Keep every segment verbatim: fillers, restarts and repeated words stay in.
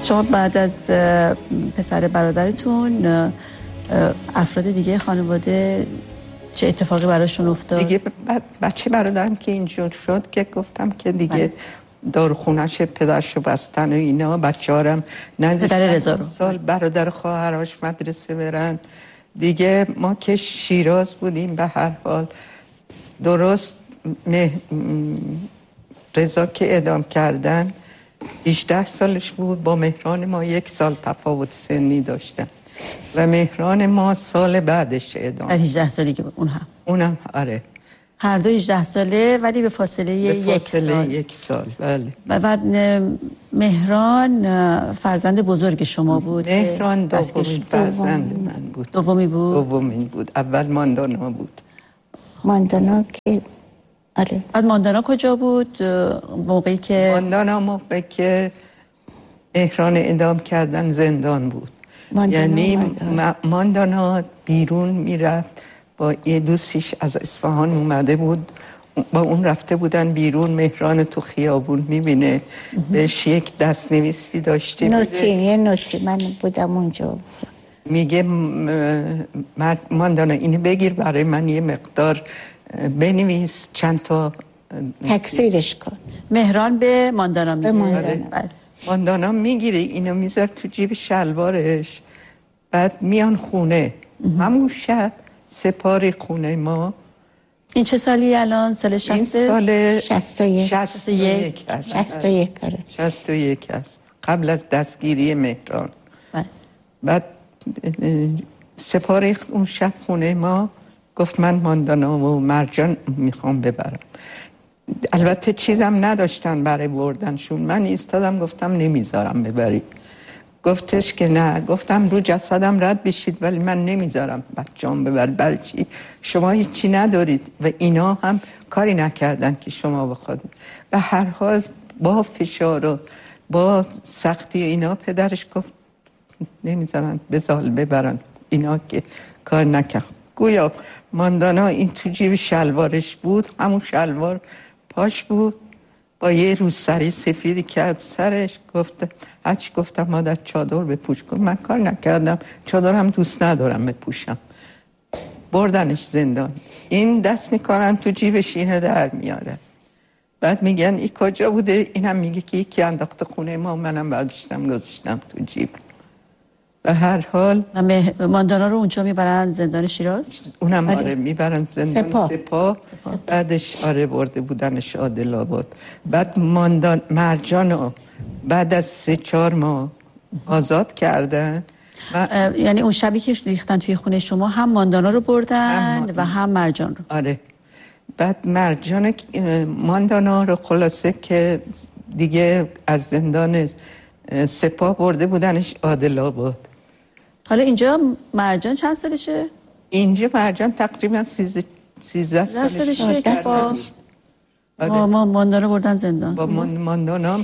شما بعد از پسر برادرتون افراد دیگه خانواده چه اتفاقی براشون افتاد؟ دیگه بچه برادرم که اینجور شد که گفتم که دیگه داروخونه‌ش پدرشو بستن و اینا، بچه‌هارم نذاشتن سال برادر خواهرش مدرسه برن دیگه. ما که شیراز بودیم به هر حال، درست رضا که اعدام کردن هجده سالش بود، با مهران ما یک سال تفاوت سنی داشتن و مهران ما سال بعدش اعدام. هجده سالی که اون هم اونم آره، هر دو هجده ساله ولی به فاصله, به یک فاصله سال یک سال بله. و بعد مهران فرزند بزرگ شما بود؟ مهران دومین فرزند من بود. دومی بود؟ دومین بود. اول ماندانا بود. ماندانا که آره. بعد ماندانا کجا بود موقعی که ماندانا موقعی که مهران اعدام کردن زندان بود. ماندانا یعنی ماندانا بیرون میرفت با یه دوستیش از اصفهان اومده بود، با اون رفته بودن بیرون، مهران تو خیابون میبینه، بهش یک دست نویسی داشته نوتی یه نوتی من بودم اونجا، میگه ماندانا اینو بگیر برای من یه مقدار بنویس، چند تا تکثیرش کن. مهران به ماندانا میگه. به ماندانا. ماندانا میگیره اینو میذاره تو جیب شلوارش، بعد میان خونه. همون شب سپاری خونه ما. این چه سالی الان؟ سال شصت؟ این سال شصت و یک. شصت و یک شصت و یک آره. شصت و یک است، قبل از دستگیری مهران. بعد سپاری اون شب خونه ما، گفت من ماندانا و مرجان میخوام ببرم. البته چیزم نداشتن برای بردنشون. من ایستادم گفتم نمیذارم ببرید. گفتش که نه. گفتم رو جسدم رد بشید ولی من نمیذارم بچه‌ام ببر. برای چی؟ شما هیچی ندارید و اینا هم کاری نکردن که شما بخواد. به هر حال با فشار و با سختی اینا پدرش گفت نمیذارن بزال ببرن. اینا که کار نکرد. گویا ماندانا این تو جیب شلوارش بود، همون شلوار پاش بود، با یه روسری سفیدی کرد سرش. گفت هرچی گفتم مادر چادر بپوش کن. من کار نکردم، چادر هم دوست ندارم بپوشم. بردنش زندان. این دست میکنن تو جیبش، اینو در میاره. بعد میگن این کجا بوده؟ اینم میگه که یکی انداخته خونه ما، منم برداشتم گذاشتم تو جیب. به هر حال ماندانا رو اونجا میبرن زندان شیراز؟ اونم آره, آره میبرن زندان سپاه, سپاه. سپاه. بعدش آره برده بودنش عادل آباد. بعد ماندان مرجانو بعد از سه چهار ماه آزاد کردن. و... یعنی اون شبی که ریختن توی خونه شما هم ماندانا رو بردن هم و هم مرجان رو؟ آره. بعد مرجان ماندانا رو خلاصه که دیگه از زندان سپاه برده بودنش عادل آباد. حالا اینجا مرجان چند سالشه؟ اینجا مرجان تقریبا سیزده سالشه که با آره. ما ماندانا بردن زندان. با ماندانا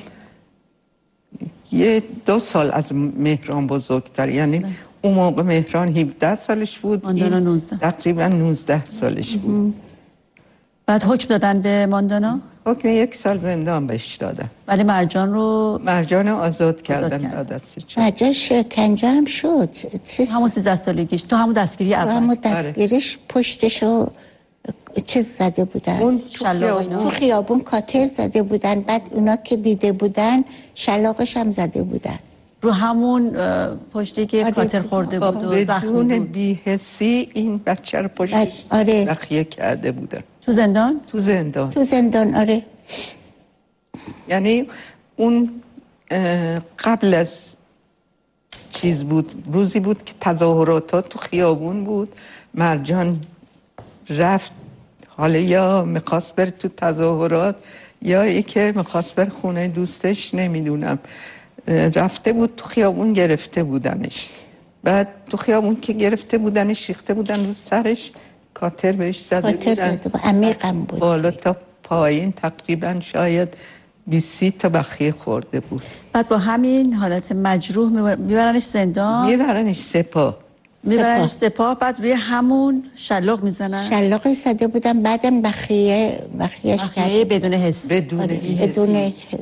یه دو سال از مهران بزرگتر، یعنی نه. اون موقع مهران هفده سالش بود، ماندانا نوزده. تقریبا نوزده سالش بود. بعد حکم دادن به ماندانا؟ حکم یک سال زندان بهش دادن. ولی مرجان رو مرجان رو آزاد کردن بعد از سه چهار. مرجان شکنجه هم شد. همون سیزده سالگیش تو همون دستگیری اول. همون دستگیریش پشتشو چیز زده بودن. اون تو خیابون. تو خیابون کاتر زده بودن. بعد اونا که دیده بودن شلاقش هم زده بودن. رو همون پشتی که کاتر خورده بود و زخمی بود. بدون بی‌حسی این بچه رو پشتش آره. زخیه کرده بودن. تو زندان؟ تو زندان. تو زندان آره. یعنی اون قبل از چیز بود، روزی بود که تظاهرات تو خیابون بود. مرجان رفت، حالا یا میخواست بره تو تظاهرات یا ای که میخواست بره خونه دوستش، نمیدونم. رفته بود تو خیابون، گرفته بودنش. بعد تو خیابون که گرفته بودنش ریخته بودن رو سرش، کاتر بهش زده بودن. عمیقم بود. بالا تا پایین تقریبا شاید بیست تا بخیه خورده بود. بعد با همین حالت مجروح میبرنش زندان؟ میبرنش سپاه. میبرنش سپاه. بعد روی همون شلاق میزنن؟ شلاقی زده بودن. بعدم بخیه بخیهش بخیه بدون حس. بدون آره. بدون حس.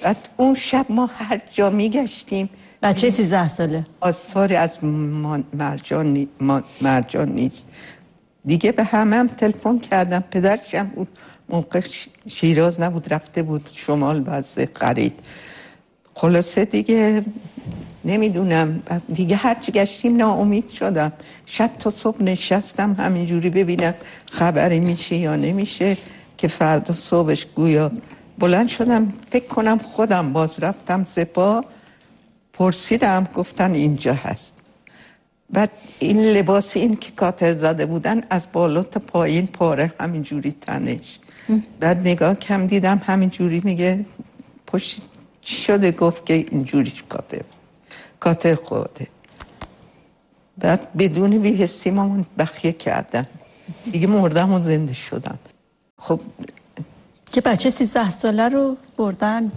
بعد اون شب ما هر جا میگشتیم. بچه سیزده ساله آثاری از مرجان, نی... مرجان نیست دیگه. به همه هم تلفن کردم. پدرشم اون موقع شیراز نبود، رفته بود شمال واسه خرید. خلاصه دیگه نمیدونم دیگه، هرچی گشتیم ناامید شدم. شب تا صبح نشستم همینجوری ببینم خبری میشه یا نمیشه، که فردا صبحش گویا بلند شدم فکر کنم خودم باز رفتم سپاه، پرسیدم گفتن اینجا هست. بعد این لباس این که کاتر زده بودن از بالا تا پایین پاره همینجوری تنش. بعد نگاه کم دیدم همینجوری میگه پشت چی شده؟ گفت که اینجوری کاتر کاتر خورده. بعد بدون بی‌حسی ما بخیه کردن دیگه، مردم و زنده شدم. خب که بچه سیزده ساله رو بردن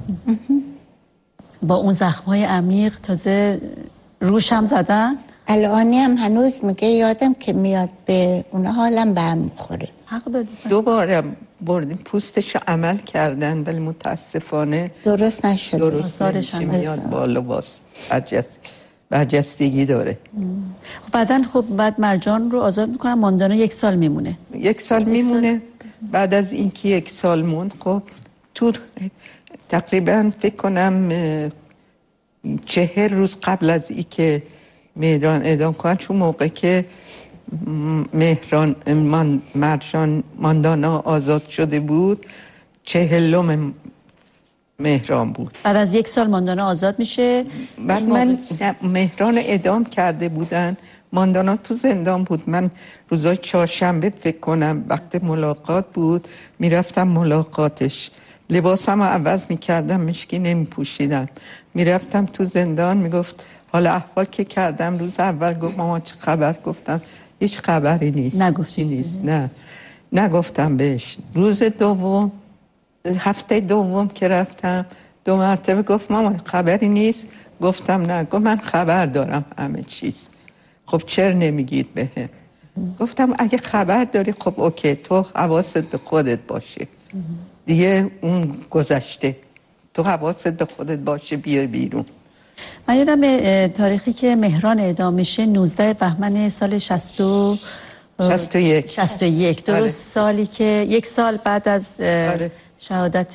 با اون زخم‌های عمیق، تازه روش هم زدن. الانی هم هنوز میگه یادم که میاد به اون حالم به هم میخوره. حق دارید. دوباره بردیم پوستش عمل کردن ولی متاسفانه درست نشده. درست نمیشه، میاد بالا باز برجست برجستگی داره. بعدن خب بعد مرجان رو آزاد میکنن، ماندانا یک سال میمونه. یک سال میمونه. بعد از اینکه یک سال موند خب تو تقریبا فکر کنم چهل روز قبل از این که مهران اعدام کنن، چون موقع که مهران من مرجان ماندانا آزاد شده بود چهلم مهران بود. بعد از یک سال ماندانا آزاد میشه. بعد من مهران اعدام کرده بودن، ماندانا تو زندان بود. من روزای چهارشنبه فکر کنم وقت ملاقات بود میرفتم ملاقاتش، لباسم رو عوض میکردم، مشکی نمیپوشیدم، میرفتم تو زندان. میگفت حالا احوال که کردم، روز اول گفت ماما چه خبر؟ گفتم هیچ خبری نیست. نگفتی؟ نیست. نه نگفتم بهش. روز دوم هفته دوم که رفتم دو مرتبه گفت ماما خبری نیست. گفتم نه. گفت من خبر دارم همه چیز. خب چرا نمیگید بهم؟ گفتم اگه خبر داری خب اوکی، تو حواست به خودت باشه دیگه، اون گذشته، تو حواست به خودت باشه، بیا بیرون. من یادم تاریخی که مهران اعدام میشه نوزده بهمن سال شصت و یک شصت و یک درست. آره. سالی که یک سال بعد از آره. شهادت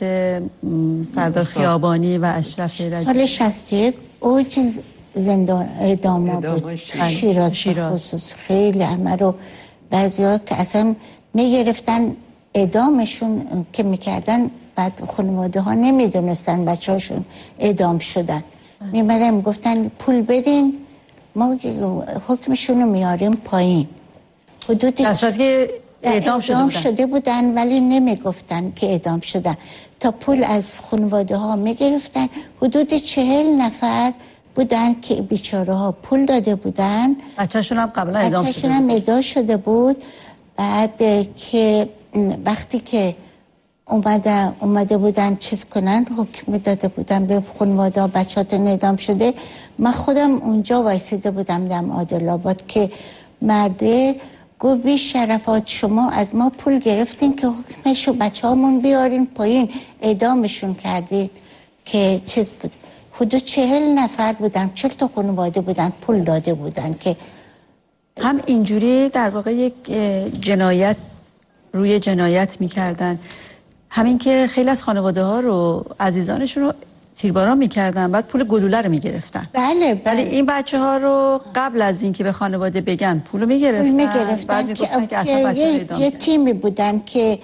سردار خیابانی و اشرف رجبی. سال شصت و یک اوج زندان اعدام بود. شیراز خصوص خیلی همه رو بعضیا که اصلا میگرفتن اعدامشون که میکردن، بعد خانواده ها نمیدونستن بچه هاشون اعدام شدن، میمدن میگفتن پول بدین ما حکمشون رو میاریم پایین. حدود در صورتی که اعدام شده بودن. شده بودن ولی نمیگفتن که اعدام شدن، تا پول از خانواده ها میگرفتن. حدود چهل نفر بودن که بیچاره ها پول داده بودن، بچه‌شون هم قبلا اعدام شده, هم اعدام شده بود. بعد که وقتی که اومده اومده بودن چیز کنن، حکم داده بودن به خانواده ها بچه‌هاتون اعدام شده، من خودم اونجا وایسیده بودم دم عادل آباد که مرده گفت بی شرفات شما از ما پول گرفتین که حکمشو بچه هامون بیارین پایین، اعدامشون کردین که چیز بود. حدود چهل نفر بودن، چهل تا خانواده بودن پول داده بودن که هم اینجوری در واقع یک جنایت روی جنایت میکردن. همین که خیلی از خانواده ها رو عزیزانشون رو تیرباران میکردن، بعد پول گلوله رو میگرفتن. بله بله. ولی این بچه ها رو قبل از این که به خانواده بگن پول رو میگرفتن، پول میگرفتن بعد میگفتن که اصلا بچه یه, یه تیمی بودن که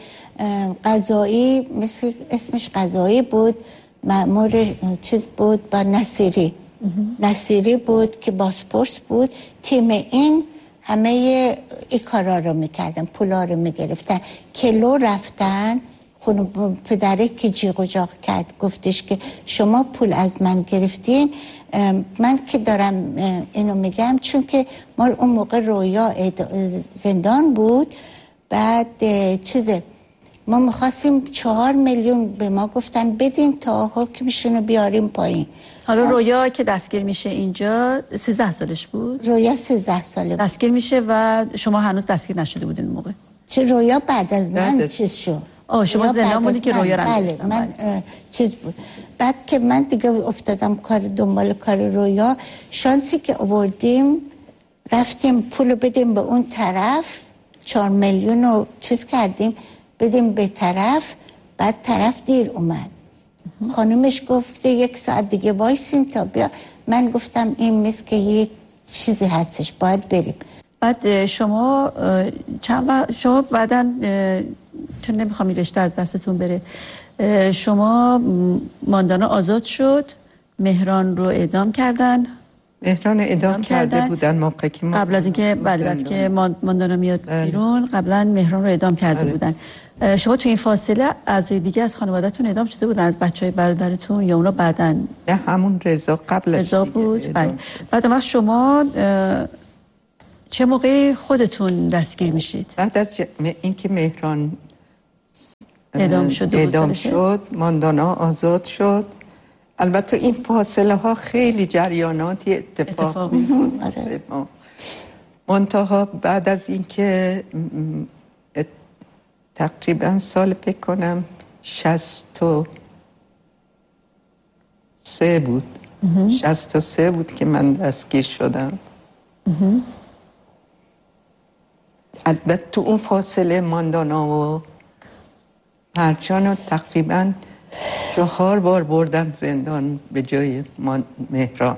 قضایی، مثل اسمش قضایی بود، مأمور چیز بود با نصیری نصیری بود که باسپورس بود. تیم این همه ای کارا رو میکردن، پولا رو میگرفتن. کلو رفتن خونو پدره که جیغ و جاغ کرد، گفتش که شما پول از من گرفتین. من که دارم اینو میگم چون که ما اون موقع رویا زندان بود. بعد چیزه ما میخواستیم چهار میلیون به ما گفتن بدین تا حکمشونو بیاریم پایین. حالا رویا که دستگیر میشه اینجا سیزده سالش بود؟ رویا سیزده ساله بود. دستگیر میشه و شما هنوز دستگیر نشده بودین اون موقع؟ چه رویا بعد از من چیز شد. آه شما زندان بودی که رویا رو بله من چیز بود. بعد که من دیگه افتادم کار دنبال کار رویا، شانسی که آوردیم رفتیم پولو بدیم به اون طرف، چهار میلیون رو چیز کردیم بدیم به طرف. بعد طرف دیر اومد، خانومش گفته یک ساعت دیگه وایسین تا بیا. من گفتم این مثل که یه چیزی هستش باید بریم. بعد شما چند وقت شما بعداً چون نمیخوام این رشته از دستتون بره، شما ماندانا آزاد شد، مهران رو اعدام کردن. مهران اعدام کرده بودن موقعی که قبل از اینکه بعد بعد که ماندانا میاد بیرون قبلا مهران رو اعدام کرده بله. بودن. شما تو این فاصله از دیگه از خانواده‌تون اعدام شده بودن، از بچهای برادرتون یا اونا بعداً؟ نه همون رضا قبل رضا بود. بعد بعد وقت شما چه موقع خودتون دستگیر میشید؟ بعد از ج... اینکه مهران اعدام شد اعدام شد ماندانا آزاد شد. البته این فاصله ها خیلی جریاناتی اتفاق میفته. منتها بعد از اینکه تقریبا سال فکر کنم شصت و سه بود شصت و سه بود که من دستگیر شدم. البته تو اون فاصله ماندانا و مرجان رو تقریبا چهار بار بردم زندان به جای مهران.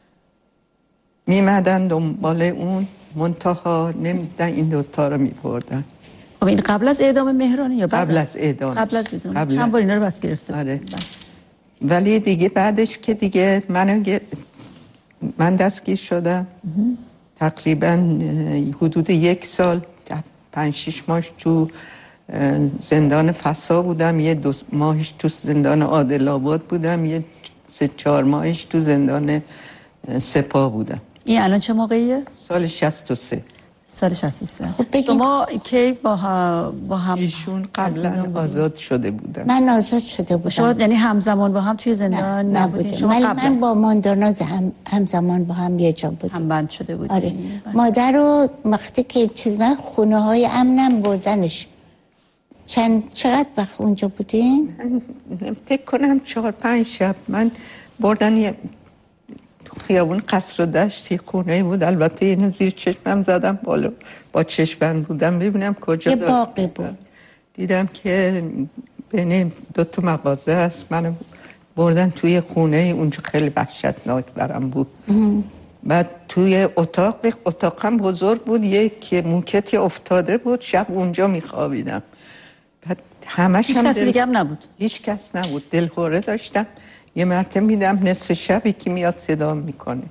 میمدن دنبال اون منتها نمیدن این دوتا رو میبردن. خب این قبل از اعدام مهران یا بعد قبل از اعدام؟ قبل از اعدام. قبل چند بار اینا رو بس گرفته؟ آره. ولی دیگه بعدش که دیگه من گ... من دستگیر شدم تقریبا حدود یک سال پنج شیش ماهش تو زندان فسا بودم، یه دو ماهش تو زندان عادل آباد بودم، یه سه چهار ماهش تو زندان سپاه بودم. این الان چه موقعیه؟ سال شصت و سه. سال شصت و سه. خب شما کی با هم با هم ایشون قبلا آزاد شده بودن؟ من آزاد شده بودم. شما یعنی همزمان با هم توی زندان نه نبودیم؟ شما من, من با ماندانا هم همزمان با هم یه جا بودیم. هم بند شده بودیم. آره. مادر رو وقتی که چیز من خونه های امنم بردنش. چند چقدر وقت اونجا بودین؟ فکر کنم چهار پنج شب. من بردن یه خیابون قصر و دشتی خونه بود. البته اینو زیر چشمم زدم بالا با چشمم بودم ببینم کجا یه باقی بود. دیدم که بین دو تا مغازه است. منو بردن توی خونه اونجا خیلی وحشتناک برام بود. ام. بعد توی اتاق اتاقم بزرگ بود، یک موکتی افتاده بود، شب اونجا میخوابیدم. بعد همش هیچ هم کس دل... دیگه هم نبود. هیچ کس نبود. دلهوره داشتم. یه مرتبه میدم نصف شبی که میاد صدا میکنه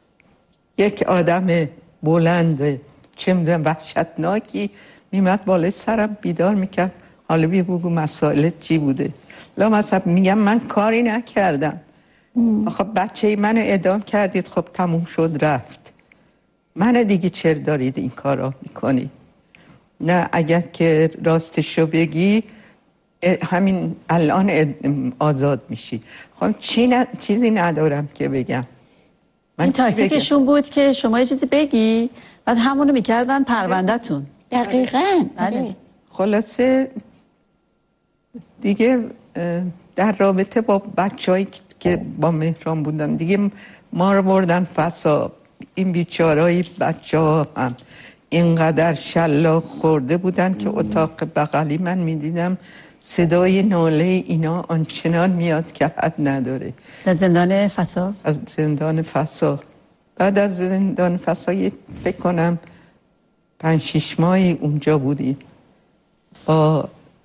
یک آدم بلند چه میدونم وحشتناکی میمد بالای سرم بیدار میکرد. حالا بیا بگو مسائل چی بوده. لا مثلا میگم من کاری نکردم. خب بچه منو اعدام کردید، خب تموم شد رفت. من دیگه چرا دارید این کارا میکنی؟ نه اگر که راستشو بگی همین الان آزاد میشی. خب چی ن... چیزی ندارم که بگم. من این تاکتیکشون بود که شما یه چیزی بگی بعد همونو میکردن پرونده‌تون. دقیقاً. بله. خلاصه دیگه در رابطه با بچه‌هایی که با مهران بودن دیگه ما رو بردن فسا. این بیچاره‌ای بچه‌ها هم اینقدر شلاق خورده بودن که اتاق بغلی من میدیدم صدای ناله اینا آنچنان میاد که حد نداره. از زندان فسا؟ از زندان فسا. بعد از زندان فسا فکر کنم پنج شیش ماهی اونجا بودیم با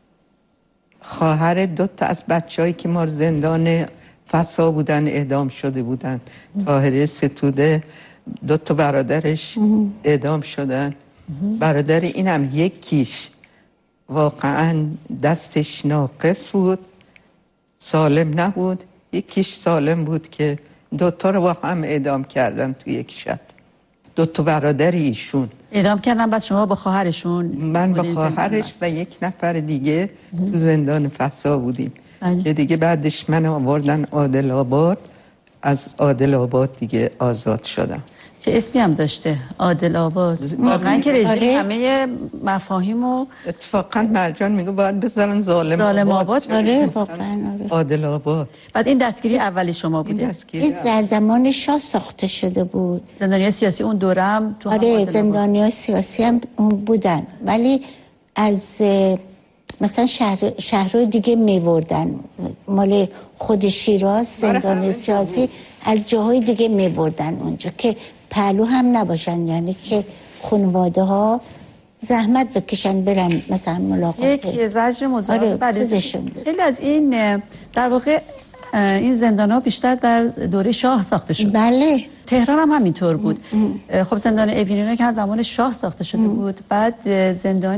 خواهر دو تا از بچه‌هایی که ما زندان فسا بودن اعدام شده بودن. طاهره ستوده دو تا برادرش اعدام شدن. برادر اینم یکیش واقعا دستش ناقص بود، سالم نبود، یکیش سالم بود که دوتا رو با هم اعدام کردن تو یک شب. دوتا برادر ایشون اعدام کردن. بعد شما با خواهرشون؟ من با خواهرش و یک نفر دیگه تو زندان فسا بودیم که دیگه بعدش من آوردن عادل آباد. از عادل آباد دیگه آزاد شدم. چه اسمی هم داشته، عادل آباد. واقعا که رژیم آره. همه مفاهیمو اتفاقا مرجان میگه باید بذارن ظالم, ظالم آباد. آره واقعا آره. عادل آباد. بعد این دستگیری اولی شما بوده؟ این در زمان شاه ساخته شده بود. زندانیای سیاسی اون دوره هم تو آره زندانیای سیاسی هم بودن، ولی از مثلا شهر شهرهای دیگه میوردن، مال خود شیراز زندان سیاسی از جاهای دیگه میوردن اونجا که پهلو هم نباشن، یعنی که خانواده ها زحمت بکشن برن مثلا ملاقات. یک زجر مضاعف. آره بعد خیلی از این در واقع این زندان ها بیشتر در دوره شاه ساخته شد. بله. تهران هم همینطور بود. خب زندان اوینینا که از زمان شاه ساخته شده ام. بود. بعد زندان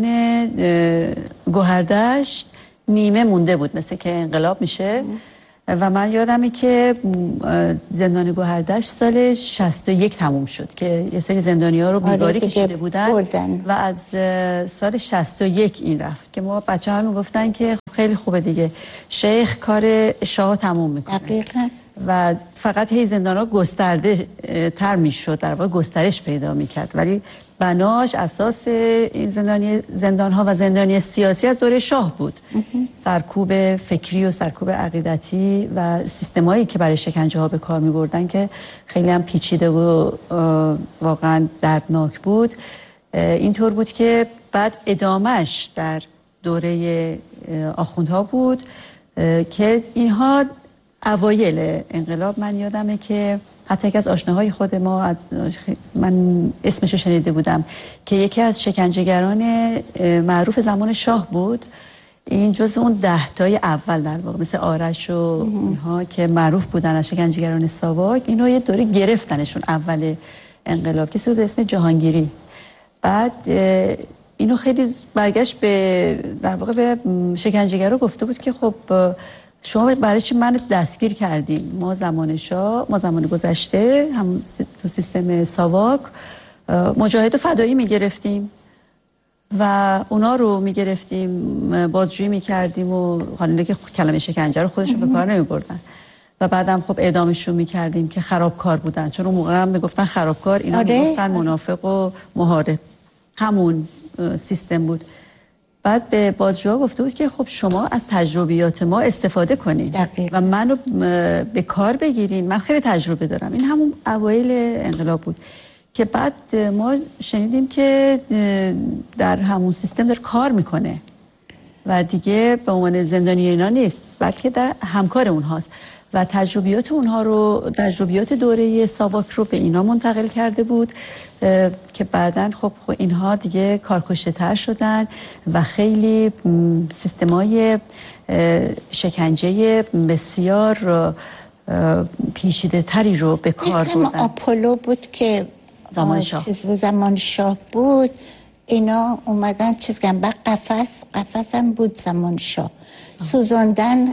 گوهردشت نیمه مونده بود مثل که انقلاب میشه ام. و من یادمه که زندان گوهردشت سال شصت و یک تموم شد که یه سری زندانی ها رو بیگاری آره کشیده بودن بردن. و از سال شصت و یک این رفت که ما بچه ها میگفتن که خیلی خوبه دیگه، شیخ کار شاه تموم میکنه. دقیقاً. و فقط هی زندان ها گسترده تر میشد، در واقع گسترش پیدا میکرد، ولی بناش اساس این زندانی زندان ها و زندانی سیاسی از دوره شاه بود. سرکوب فکری و سرکوب عقیدتی و سیستمایی که برای شکنجه ها به کار می بردن که خیلی هم پیچیده و واقعا دردناک بود. اینطور بود که بعد ادامش در دوره آخوندها بود که اینها اوایل انقلاب من یادمه که حتی یکی از آشناهای خود ما، از من اسمشو شنیده بودم که یکی از شکنجهگران معروف زمان شاه بود، این جز اون ده تای اول در واقع مثل آرش و اینها که معروف بودن از شکنجهگران ساواک، اینو یه دوره گرفتنشون اول انقلاب، کسی بود اسم جهانگیری. بعد اینو خیلی برگشت به در واقع به شکنجهگرا گفته بود که خب شما برای چی منو دستگیر کردیم؟ ما زمان شاه، ما زمان گذشته هم تو سیستم ساواک مجاهد و فدایی میگرفتیم و اونا رو میگرفتیم بازجویی میکردیم و حالا که کلمه شکنجه رو خودشون به کار نمیبردن و بعدم خب اعدامشون میکردیم که خرابکار بودن، چون اون موقع هم میگفتن خرابکار، اینا آره. میگفتن منافق و محارب، همون سیستم بود. بعد به بازجوها گفته بود که خب شما از تجربیات ما استفاده کنین و منو به کار بگیرین، من خیلی تجربه دارم. این همون اوایل انقلاب بود که بعد ما شنیدیم که در همون سیستم داره کار میکنه و دیگه به عنوان زندانی اینا نیست، بلکه در همکار اونهاست و تجربیات اونها رو، تجربیات دوره ساواک رو به اینا منتقل کرده بود که بعدن خب اینها دیگه کارکشته تر شدن و خیلی سیستمای شکنجه بسیار پیچیده تری رو به کار بردن. آپولو بود که زمان شاه زمان شاه بود، اینا اومدن چیز کردن بعد قفس قفس هم بود زمان شاه. سوزاندن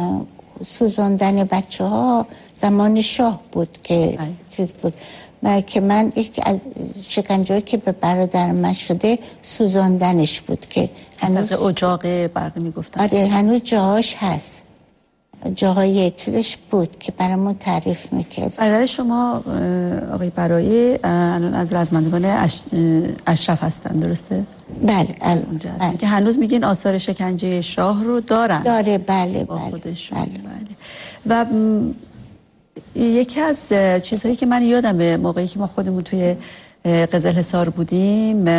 سوزاندن بچه ها زمان شاه بود که ای. چیز بود و که من یک از شکنجه‌ای که به برادر من شده سوزاندنش بود که هنوز اجاق برقی میگفتن. آره هنوز جاهاش هست، جاهای چیزش بود که برامون تعریف میکرد. برادر شما آقای برایی الان از رزمندگان اش... اشرف هستن درسته؟ بله اونجا بله. که هنوز میگین آثار شکنجه شاه رو دارن. داره بله با بله خودشون. بله. بله. و م... یکی از چیزهایی که من یادمه موقعی که ما خودمون توی قزل حصار بودیم،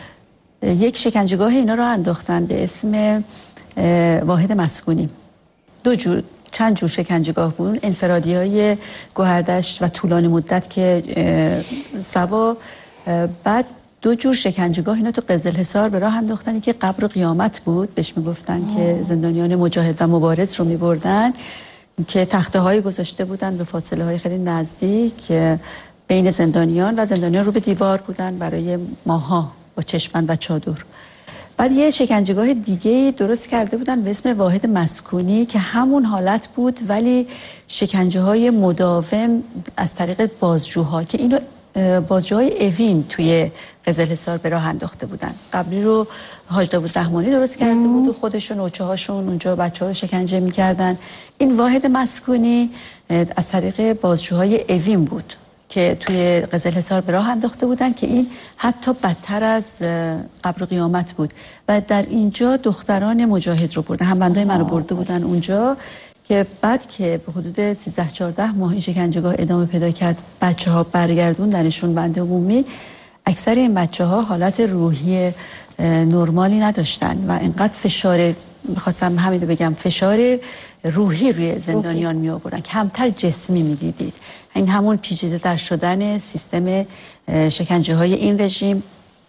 یک شکنجهگاه اینا رو انداختن به اسم واحد مسکونی. دو جور چند جور شکنجهگاه بود، انفرادی های گوهردشت و طولانی مدت که سبا. بعد دو جور شکنجهگاه اینا تو قزل حصار به راه انداختن که قبر قیامت بود، بهش میگفتن که زندانیان مجاهد و مبارز رو میبردن که تخته هایی گذاشته بودن به فاصله های خیلی نزدیک بین زندانیان و زندانیان رو به دیوار بودن برای ماها با چشمند و چادر. بعد یه شکنجهگاه دیگه درست کرده بودن به اسم واحد مسکونی که همون حالت بود ولی شکنجه های مداوم از طریق بازجوها که اینو بازجوهای اوین توی قزل حصار به راه انداخته بودن. قبلی رو حاج داوود رحمانی درست کرده بود و خودشون نوچه هاشون اونجا بچه ها رو شکنجه میکردن. این واحد مسکونی از طریق بازجوهای اوین بود که توی قزلحصار به راه انداخته بودن که این حتی بدتر از قبر قیامت بود و در اینجا دختران مجاهد رو بردن، همبندای منو برده بودن اونجا که بعد که به حدود سیزده چهارده ماه این شکنجهگاه ادامه پیدا کرد، بچه ها برگردوندنشون بنده عمومی. اکثر این بچه ها حالت روحی نرمالی نداشتن و اینقدر فشار، میخواستم همین رو بگم، فشار روحی روی زندانیان می آوردن، کمتر جسمی می دیدید. این همون پیچیده در شدن سیستم شکنجه های این رژیم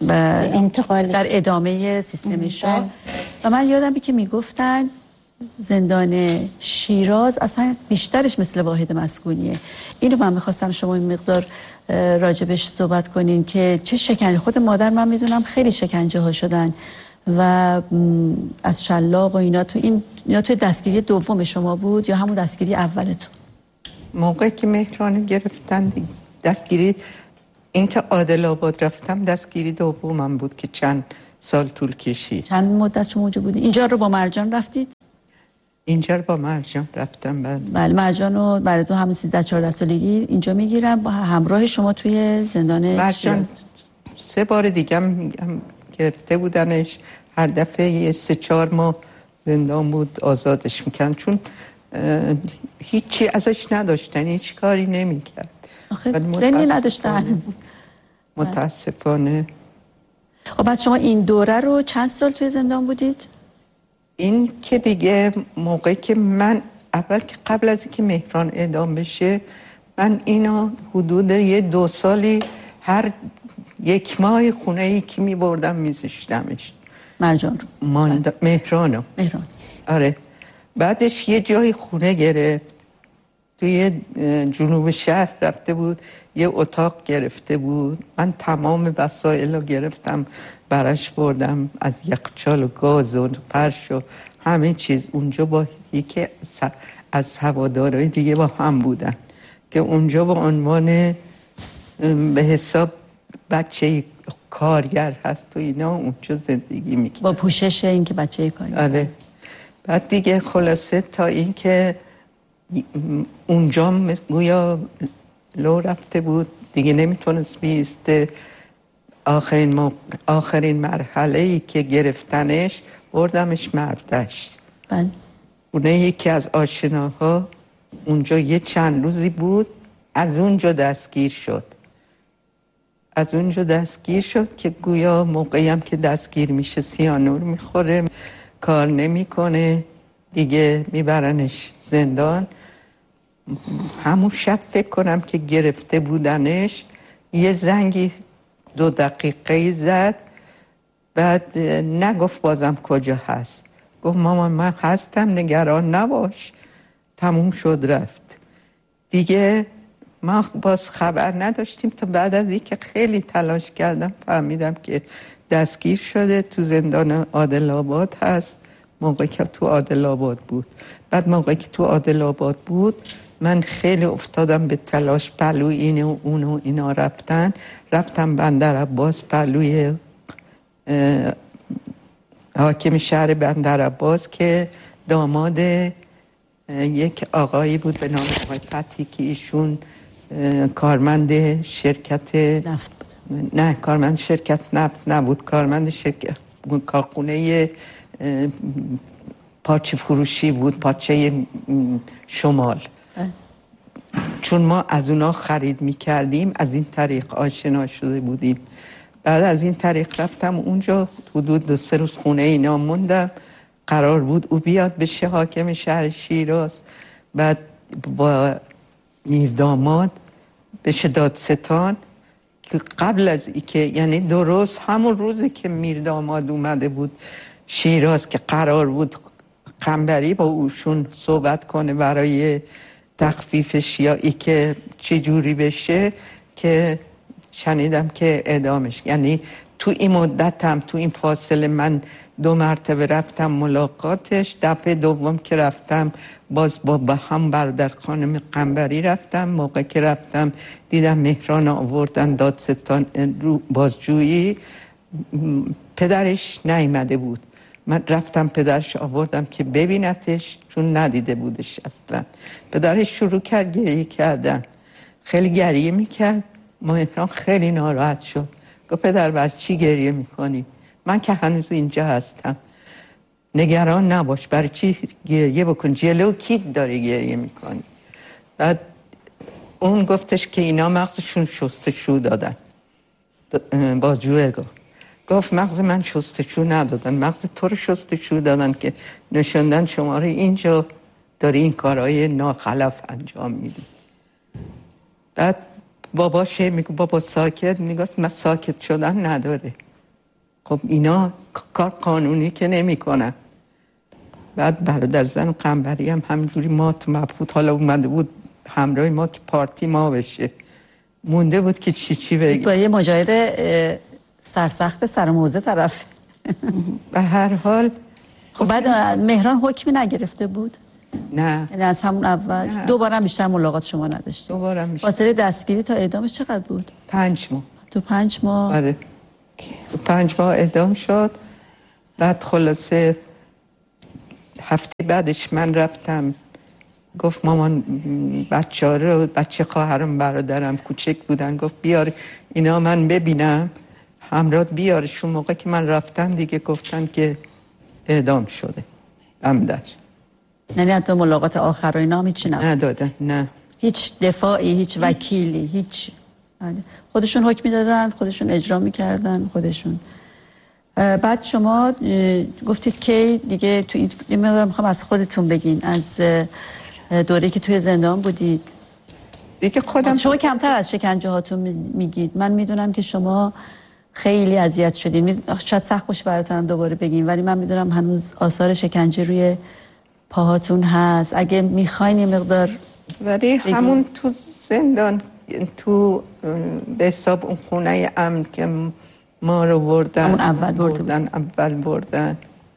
در ادامه سیستم شاه. و من یادم که می گفتن زندان شیراز اصلا بیشترش مثل واحد مسکونیه. اینو من میخواستم شما این مقدار راجبش صحبت کنین که چه شکنجه، خود مادر من میدونم خیلی شکنجه ها شدن و از شلاق و اینا. تو این یا تو دستگیری دوم شما بود یا همون دستگیری اولتون؟ موقعی که مهران گرفتن دستگیری، این که عادل آباد رفتم دستگیری دومم بود که چند سال طول کشید. چند مدت شما اونجا بودید؟ اینجا رو با مرجان رفتید؟ اینجا رو با مرجان رفتم. بله بله، مرجان رو برای تو همه سیزده چهارده سالگی اینجا میگیرن با همراه شما توی زندان مرجان. سه بار دیگه هم گرفته بودنش، هر دفعه یه سه چهار ماه زندان بود، آزادش میکنن چون هیچی ازش نداشتن، هیچ کاری نمیکرد. آخه سنی نداشتن متاسفانه. خب بعد شما این دوره رو چند سال توی زندان بودید؟ این که دیگه موقعی که من اول که قبل از اینکه مهران اعدام بشه، من اینو حدود یه دو سالی هر یک ماه خونه ای که می بردم می زشتمش. مرجان رو ماند... مهرانو مهران آره. بعدش یه جای خونه گرفت توی جنوب شهر رفته بود، یه اتاق گرفته بود. من تمام وسایل رو گرفتم براش بردم، از یخچال و گاز و فرش و همه چیز. اونجا با یکی از هوادارهای دیگه با هم بودن که اونجا با عنوان به حساب بچه کارگر هست و اینا اونجا زندگی میکنه با پوشش این که بچه کارگر. آره. بعد دیگه خلاصه تا این که اونجا گویا لو رفته بود دیگه، نمیتونست بیسته. آخرین, موقع... آخرین مرحله ای که گرفتنش بردمش مردشت. بله. اونه یکی از آشناها اونجا یه چند روزی بود، از اونجا دستگیر شد. از اونجا دستگیر شد که گویا موقعی هم که دستگیر میشه سیانور میخوره، کار نمیکنه دیگه، میبرنش زندان. همون شب فکر کنم که گرفته بودنش یه زنگی دو دقیقه زد، بعد نگفت بازم کجا هست، گفت مامان من هستم نگران نباش. تموم شد رفت دیگه. ما باز خبر نداشتیم تا بعد از این که خیلی تلاش کردم فهمیدم که دستگیر شده، تو زندان عادل آباد هست. موقعی که تو عادل آباد بود، بعد موقعی که تو عادل آباد بود من خیلی افتادم به تلاش، پلوی این و اون و اینا رفتن. رفتم بندر عباس، پلوی حاکم شهر بندر عباس که داماد یک آقایی بود به نام آقای فتی که ایشون کارمند شرکت نفت بود. نه کارمند شرکت نفت نبود، کارمند شرکت کارخونه پارچه فروشی بود، پارچه شمال. چون ما از اونا خرید میکردیم از این طریق آشنا شده بودیم. بعد از این طریق رفتم اونجا، حدود دو سه روز خونه اینا موندم. قرار بود او بیاد بشه حاکم شهر شیراز، بعد با میرداماد بشه دادستان. که قبل از ای که یعنی درست همون روزی که میرداماد اومده بود شیراز که قرار بود قنبری با اوشون صحبت کنه برای تخفیفش یا ای که چه جوری بشه، که شنیدم که اعدامش. یعنی تو این مدت هم تو این فاصله من دو مرتبه رفتم ملاقاتش. دفعه دوم که رفتم باز با, با هم برادر خانم قنبری رفتم. موقع که رفتم دیدم مهران آوردن دادستان بازجویی، پدرش نیامده بود. من رفتم پدرش آوردم که ببینتش، چون ندیده بودش اصلا. پدرش شروع کرد گریه کردن، خیلی گریه میکرد. مهران خیلی ناراحت شد، گفت پدر بر چی گریه میکنی؟ من که هنوز اینجا هستم، نگران نباش، برای چی گریه بکن؟ جلو کی داری گریه میکنی؟ بعد اون گفتش که اینا مغزشون شستشو دادن. بازجوه گفت گفت مغز من شستشو ندادن، مغز تو رو شستشو دادن که نشوندن شما رو اینجا داری این کارهای ناخلف انجام میدی. بعد باباشه میگه بابا ساکت، میگفت من ساکت شدن نداره. خب اینا کار قانونی که نمی کنن. بعد برادر زن قنبری هم همجوری مات مبهوت، حالا اومده بود همراه ما که پارتی ما بشه، مونده بود که چی چی بگه. با یه مجاهد سرسخت سر موزه طرف. به هر حال خب بعد مهران حکمی نگرفته بود؟ نه، یعنی از همون اول دوباره بیشتر ملاقات شما نداشتید؟ دوباره بیشتر. فاصله دستگیری تا اعدامش چقدر بود؟ پنج ماه. تو پنج ماه؟ آره تو پنج ماه اعدام شد. بعد خلاصه هفته بعدش من رفتم، گفت مامان بچه ها رو، بچه خواهرم برادرم کوچک بودن، گفت بیار اینا من ببینم، همراه بیارشون. موقع که من رفتم دیگه گفتن که اعدام شده عمدش. یعنی حتی ملاقات آخر و اینا هم هیچی نبود؟ ندادن. نه، هیچ دفاعی، هیچ وکیلی، هیچ. خودشون حکم میدادن، خودشون اجرا میکردن، خودشون. بعد شما گفتید که دیگه تو این مقدار میخوام از خودتون بگین، از دوره‌ای که توی زندان بودید دیگه. خودم شما کمتر از شکنجه هاتون میگید، من میدونم که شما خیلی اذیت شدین، شاید سخت باشه براتون دوباره بگین، ولی من میدونم هنوز آثار شکنجه روی پاهاتون هست. اگه میخواین یه مقدار ولی همون تو زندان، تو به حساب اون خونه امن که ما رو بردن، همون اول بردن اول بردن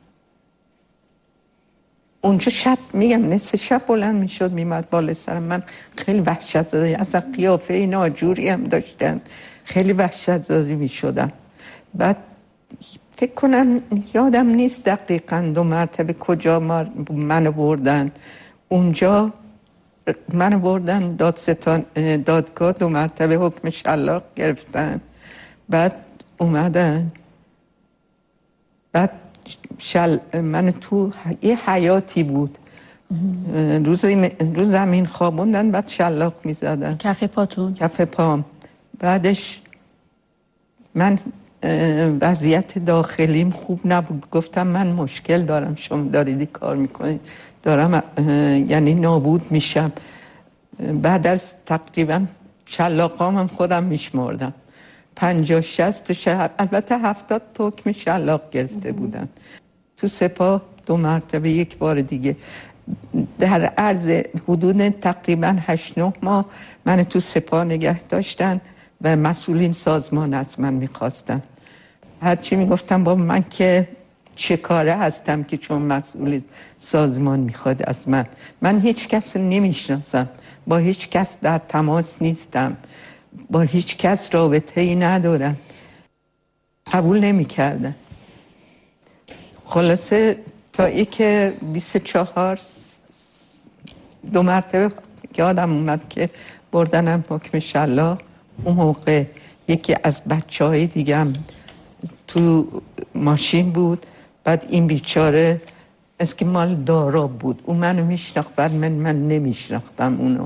اونجا شب، میگم نصف شب بلند میشد میمد بالا سرم. من خیلی وحشت زده، اصلا قیافه ناجوری هم داشتن، خیلی وحشت زده میشدم. بعد فکر کنم یادم نیست دقیقاً دو مرتبه کجا منو بردن. اونجا منو بردن دادستان دادگاه، دو مرتبه حکم شلاق گرفتن. بعد اومدن، بعد شل من تو یه حیاتی بود، روز روز زمین خوابوندن، بعد شلاق میزدن کف پاتون؟ کف پام. بعدش من وضعیت داخلیم خوب نبود، گفتم من مشکل دارم، شما داریدی کار میکنید، دارم یعنی نابود میشم. بعد از تقریبا شلاقام هم خودم میشمردم، پنجاه شصت شهر، البته هفتاد حکم شلاق گرفته بودن. تو سپاه دو مرتبه، یک بار دیگه. در عرض حدود تقریبا هشت نه ماه من تو سپاه نگه داشتن و مسئولین سازمان از من میخواستن. هرچی میگفتم بابا من که چه کاره هستم که چون مسئول سازمان میخواد از من، من هیچ کس نمیشناسم، با هیچ کس در تماس نیستم، با هیچ کس رابطه ای ندارم. قبول نمیکردن. خلاصه تا ای که بیست و چهار دو مرتبه یادم اومد که بردنم حکم شلاق. اون موقع یکی از بچه های دیگه هم تو ماشین بود. بعد این بیچاره از که مال دارا بود، اون منو میشناخت، بعد من من نمیشناختم اونو.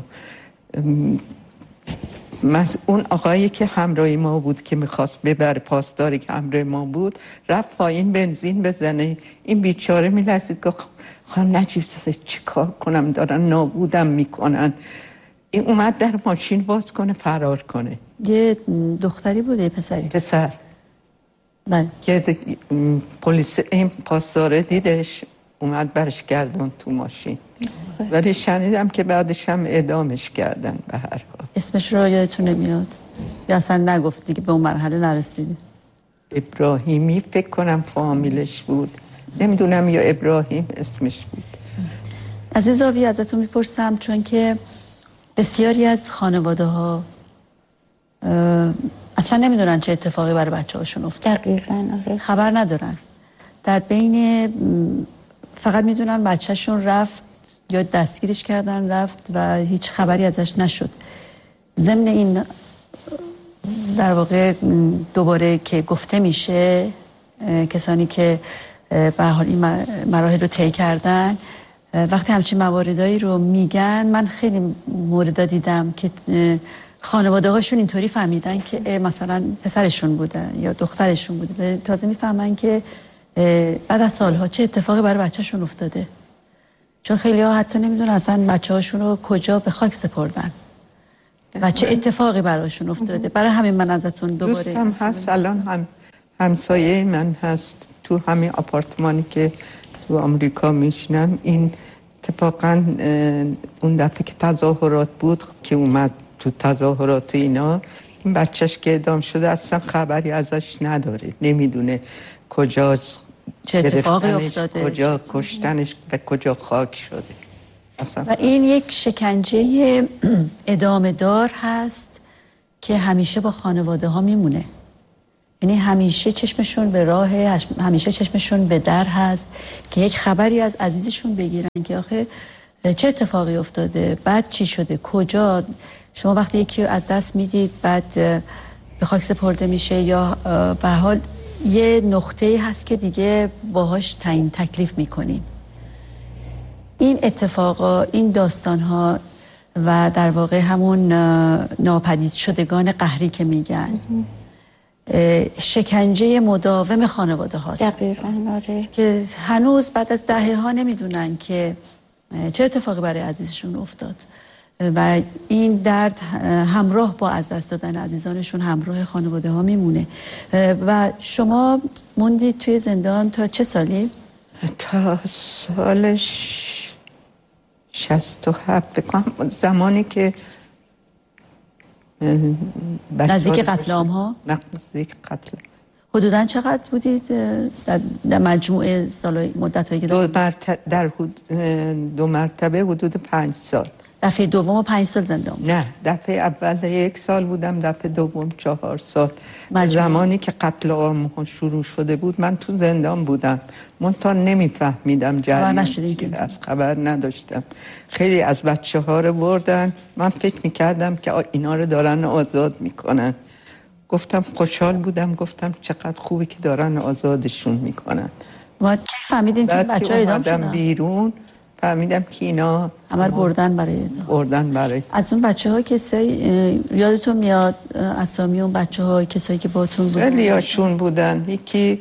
اون آقایی که همراه ما بود که میخواست ببره، پاسداری که همراه ما بود، رفت پایین بنزین بزنه. این بیچاره میلرزید که خانم نجیب زاده چی کار کنم، دارن نابودم میکنن. این اومد در ماشین باز کنه فرار کنه. یه دختری بوده یه پسری؟ پسر. بله. که پلیس این پاسداره دیدش، اومد برش گردون تو ماشین. ولی شنیدم که بعدش هم اعدامش کردن. به هر حال اسمش رو یادتون نمیاد یا اصلا نگفت دیگه، به اون مرحله نرسیدی؟ ابراهیمی فکر کنم فامیلش بود، نمیدونم، یا ابراهیم اسمش بود. عزیز آوی ازتون میپرسم چون که بسیاری از خانواده ها اصلا نمیدونن چه اتفاقی برای بچه هاشون افتاد. دقیقاً آره. خبر ندارن. در بین فقط میدونن بچهشون رفت یا دستگیرش کردن رفت و هیچ خبری ازش نشد. ضمن این در واقع دوباره که گفته میشه کسانی که به حال این مراحل رو طی کردن وقتی همچین مواردایی رو میگن، من خیلی موردا دیدم که خانواده هاشون اینطوری فهمیدن که مثلا پسرشون بوده یا دخترشون بوده، تازه میفهمن که بعد از سالها چه اتفاقی برای بچهشون افتاده، چون خیلی ها حتی نمیدونن اصلا بچه هاشون رو کجا به خاک سپردن و چه اتفاقی براشون افتاده. برای همین من ازتون دوباره دوستم هست الان هم همسایه من هست تو همین آپارتمانی که تو آمریکا میشنم. این اتفاقا اون دفعه که تظاهرات بود که اومد تو تظاهرات اینا، این بچهش که اعدام شده اصلا خبری ازش نداره، نمیدونه کجا چه اتفاقی افتاده، کجا کشتنش، به کجا خاک شده اصلا. و این یک شکنجه ادامه دار هست که همیشه با خانواده ها میمونه. یعنی همیشه چشمشون به راه، همیشه چشمشون به در هست که یک خبری از عزیزشون بگیرن که آخه چه اتفاقی افتاده، بعد چی شده، کجا. شما وقتی یکی رو از دست میدید بعد به خاک سپرده میشه یا به حال یه نقطه‌ای هست که دیگه باهاش تعیین تکلیف میکنین. این اتفاقا، این داستانها و در واقع همون ناپدید شدگان قهری که میگن شکنجه مداوم خانواده هاست. دقیقاً آره. که هنوز بعد از دهه ها نمیدونن که چه اتفاقی برای عزیزشون افتاد و این درد همراه با از دست دادن عزیزانشون همراه خانواده ها میمونه. و شما موندید توی زندان تا چه سالی؟ تا سالش شصت و هفت بکنم، زمانی که نزدیک قتل عام ها؟ نزدیک قتل. حدوداً چقدر بودید در مجموع سال مدت هایی که دو مرتبه در دو مرتبه حدود پنج سال. دفعه دوم پنج سال زندان بود؟ نه، دفعه اول یک سال بودم، دفعه دوم چهار سال. مجموع. زمانی که قتل عام شروع شده بود من تو زندان بودم، من تا نمیفهمیدم جریان چی است، خبر نداشتم. خیلی از بچه ها رو بردن، من فکر میکردم که اینا رو دارن آزاد میکنن. گفتم خوشحال بودم، گفتم چقدر خوبه که دارن آزادشون میکنن. ما کی فهمیدین که بچه ها اعدام شدن؟ بیرون فهمیدم که اینا همه بردن برای بردن برای از اون بچه ها کسایی یادتون میاد اسامی اون بچه ها کسایی که باتون بودن؟ خیلی هاشون بودن. یکی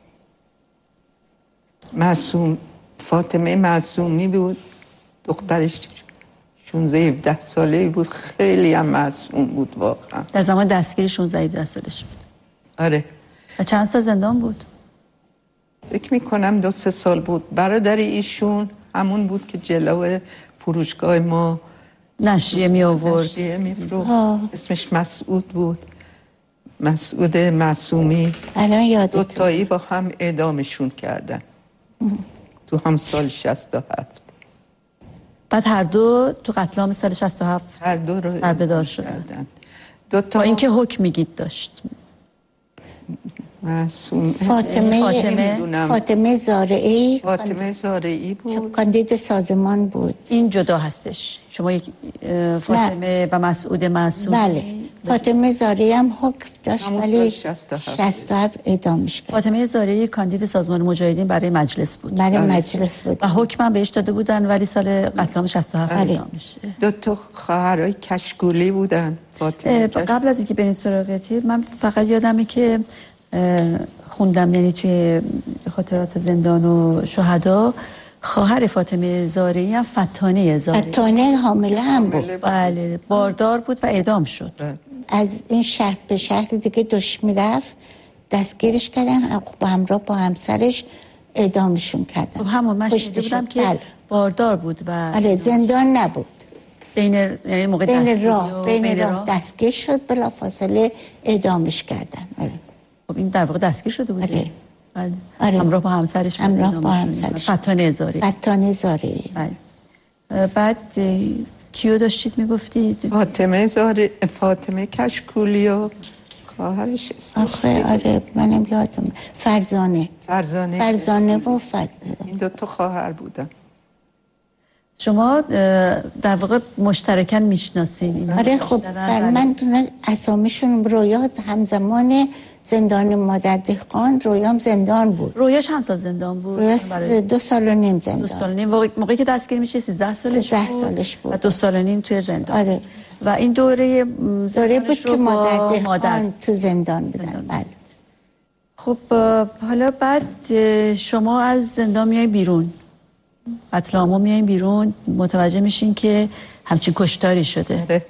معصوم فاطمه معصومی بود، دخترش شانزده هفده ساله بود، خیلی هم معصوم بود واقعا. در زمان دستگیری شانزده هفده سالش بود. آره. و چند سال زندان بود؟ فکر میکنم دو سه سال بود. برادر ایشون همون بود که جلو فروشگاه ما نشریه می آورد. نشریه می فروخت. اسمش مسعود بود، مسعود معصومی. الان یادت دو تایی با هم اعدامشون کردن تو هم سال شصت و هفت. بعد هر دو تو قتل عام سال شصت و هفت هر دو رو سربدار شدن. دو تا با اینکه حکم میگید داشت. معصوم فاطمه فاطمه فاطمه زارعی فاطمه زارعی بود، کاندید سازمان بود. این جدا هستش. شما یک فاطمه نه. و مسعود معصوم. بله. فاطمه زارعی هم حکم داشت ولی شصت و هفت اعدامش کرد. فاطمه زارعی کاندید سازمان مجاهدین برای مجلس بود. برای مجلس بود. و حکم هم بهش داده بودن ولی سال قتل عام شصت و هفت اعدامش. دو تا خواهرای کشکولی بودن. قبل از اینکه برین سراغتی من فقط یادمه که خوندم، یعنی توی خاطرات زندان و شهدا، خواهر فاطمه زارعی هم فتانه زارعی فتانه حامله هم بود. بله، باردار بود و اعدام شد. از این شهر به شهر دیگه داشت میرفت، دستگیرش کردن، با همراه با همسرش اعدامشون کردن. خب همون من شنیده بودم که بله. باردار بود و بله، زندان نبود. بین یعنی موقع بین راه بین, بین راه دستگیر شد، بلافاصله اعدامش کردن. آره. خب این در واقع دستگیر شده بود. آره. بله. آره. همراه با همسرش. همراه با همسرش. فتانه زارعی. فتانه زارعی. بله. بعد کیو داشتید میگفتید؟ فاطمه زارعی، فاطمه کشکولی و خواهرش. آخه آره منم یادم. فرزانه. فرزانه. فرزانه و فت... این دو تا خواهر بودن. شما در واقع مشترکاً میشناسین؟ آره خب در من اسامیشون رویا همزمان زندان مادر دهقان، رویام زندان بود. رویا چند سال زندان بود؟ رویا دو سال و نیم زندان. دو سال و نیم. موقعی که دستگیر میشه سیزده سالش سیزده سالش بود و دو سال و نیم توی زندان. آره. و این دوره دوره بود که مادر دهقان تو زندان بودن. بله. خب حالا بعد شما از زندان میای بیرون، اطلاما میایین بیرون، متوجه میشین که همچین کشتاری شده.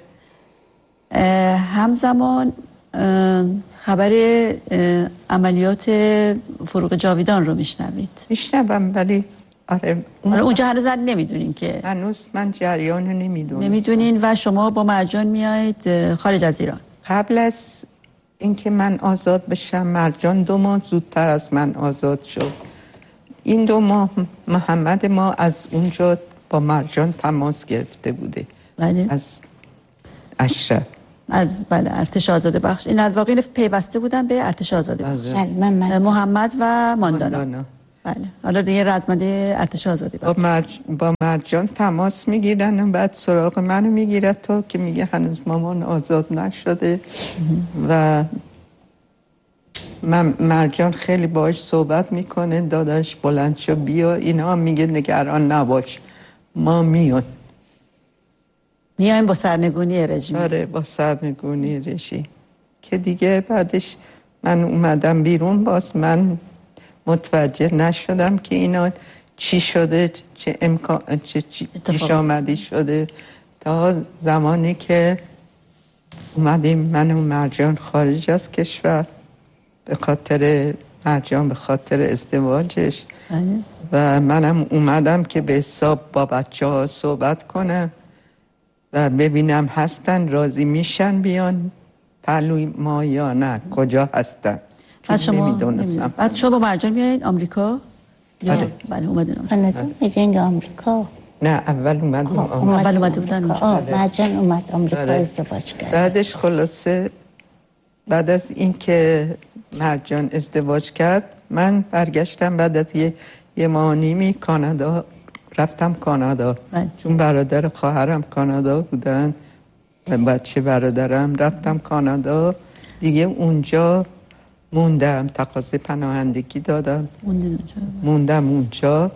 همزمان خبر عملیات فروغ جاویدان رو میشنوید؟ میشنوم ولی آره, آره اونجا هنوز نمیدونین که هنوز من جریان رو نمیدونم. نمیدونین و شما با مرجان میایید خارج از ایران. قبل از اینکه من آزاد بشم مرجان دو ماه زودتر از من آزاد شد. این دو ماه محمد ما از اونجا با مرجان تماس گرفته بوده. بله. از اشرف از بله ارتش آزاده بخش. این واقعا پیوسته بودن به ارتش آزاده بخش. بله. محمد و ماندانا. ماندانا. بله. حالا دیگه رزمنده ارتش آزاده بخش. با, مرج... با مرجان تماس میگیرن و بعد سراغ منو میگیره تا که میگه هنوز مامان آزاد نشده و من مرجان خیلی باش صحبت میکنه، داداش بلند شو بیا، اینا میگه نگران نباش ما میان. میایم با سرنگونی رژیم. آره با سرنگونی رژیم. که دیگه بعدش من اومدم بیرون، باز من متوجه نشدم که اینا چی شده، چه امکان چه پیش آمدی شده، تا زمانی که اومدیم من و مرجان خارج از کشور به خاطر مرجان به خاطر ازدواجش و منم اومدم که به حساب با بچه ها صحبت کنم و ببینم هستن راضی میشن بیان پهلوی ما یا نه، کجا هستن، چون نمیدونستم. بعد شما با مرجان بیایید آمریکا؟ یا آره. بله اومدین آمریکا. میرین آمریکا؟ نه اول اومدیم آمریکا. اول اومده بودن مرجان اومد آمریکا ازدواج کرد. بعدش خلاصه بعد از اینکه مرجان ازدواج کرد من برگشتم بعد از یه, یه ماه نیمی کانادا رفتم کانادا بله. چون برادر خواهرم کانادا بودن و بچه برادرم رفتم کانادا دیگه. اونجا موندم، تقاضای پناهندگی دادم موندم اونجا.